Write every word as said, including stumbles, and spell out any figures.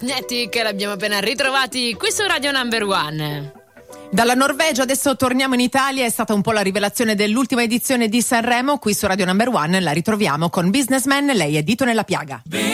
Magnetic l'abbiamo appena ritrovati qui su Radio Number One. Dalla Norvegia adesso torniamo in Italia, è stata un po' la rivelazione dell'ultima edizione di Sanremo, qui su Radio Number One la ritroviamo con Businessman, lei è Dito nella piaga.